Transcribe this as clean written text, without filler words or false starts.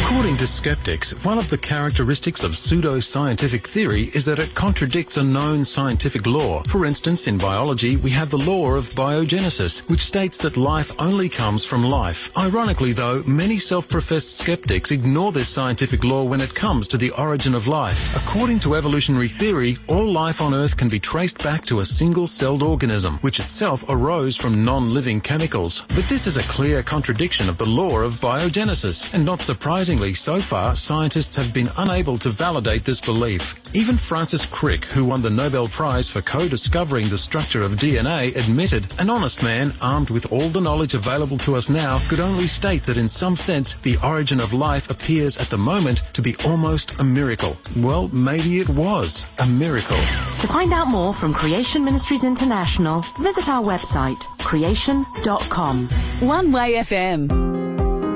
According to skeptics, one of the characteristics of pseudo-scientific theory is that it contradicts a known scientific law. For instance, in biology, we have the law of biogenesis, which states that life only comes from life. Ironically, though, many self-professed skeptics ignore this scientific law when it comes to the origin of life. According to evolutionary theory, all life on Earth can be traced back to a single-celled organism, which itself arose from non-living chemicals. But this is a clear contradiction of the law of biogenesis, and not surprisingly, so far, scientists have been unable to validate this belief. Even Francis Crick, who won the Nobel Prize for co-discovering the structure of DNA, admitted an honest man, armed with all the knowledge available to us now, could only state that in some sense the origin of life appears at the moment to be almost a miracle. Well, maybe it was a miracle. To find out more from Creation Ministries International, visit our website, creation.com. One Way FM.